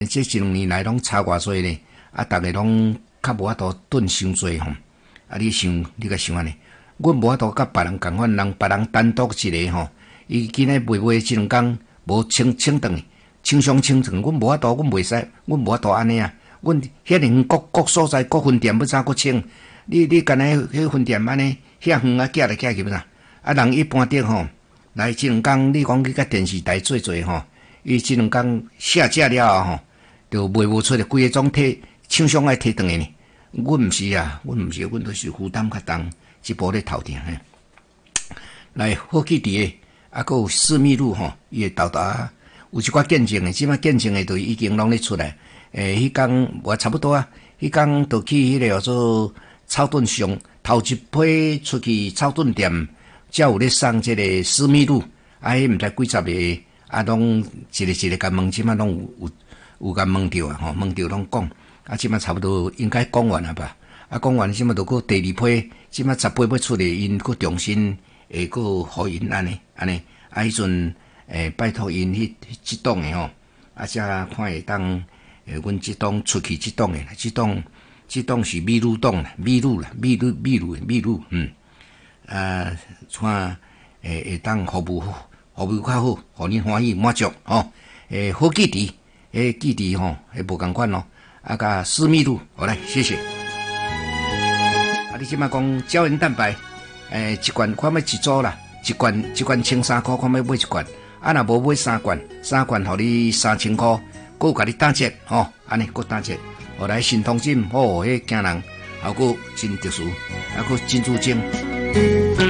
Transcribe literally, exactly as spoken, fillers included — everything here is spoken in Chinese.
这一两年来拢差偌济咧，啊，逐个拢较无法度炖伤济吼。啊，你想，你甲想安尼，阮无法度甲别人共款，人别人单独一个吼，伊今日卖卖即两工无清清顿，清上清顿，阮无法度，阮袂使，阮无法度安尼啊。阮遐尼各各所在各分店要怎搁清？你你干那迄分店安尼遐远啊，寄来寄去啥？啊，人一般的吼，来即两工，你讲去甲电视台做做吼，伊即两工下架了后吼。就卖无出来，规个总体厂商爱摕转去呢。阮毋是啊，阮毋是，阮都是负担较重，一步咧头前嘿。来好记伫诶，啊，佮有私密路吼，伊诶豆豆啊，有一寡见证诶，即摆见证诶，都已经拢咧出来。诶，迄工我差不多啊，迄工就去迄个叫做草顿上头一批出去草顿店，才有咧送即个私密路，啊，迄毋知几十个，啊，拢一个一个甲问，即摆拢有有。有甲问着啊，吼，问着拢讲，啊，即摆差不多应该讲完了吧？啊，讲完即摆就搁第二批，即摆十批要出来，因搁重新会搁互因安尼安尼，啊，迄阵诶拜托因迄即档诶吼，啊，则看会当诶，阮即档出去即档诶，即档即档是秘鲁档啦，秘鲁啦，秘鲁秘鲁诶，秘鲁，嗯，啊，看诶会当服务服务较好，互恁欢喜满足吼，诶，好记伫。诶，记忆吼，诶无共款咯，啊，甲私密度，好来，谢谢。啊，你即摆讲胶原蛋白，诶，一罐看要一组啦，一罐一罐千三箍，看要买一罐，啊，若无买三罐，三罐互你三千箍，佮甲你打折，吼，安尼佮打折，后来新通金，哦，迄惊人，还佮真特殊，还佮珍珠精。